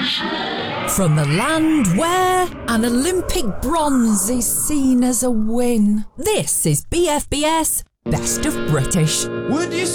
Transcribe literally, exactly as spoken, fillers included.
From the land where an Olympic bronze is seen as a win. This is B F B S Best of British. Would you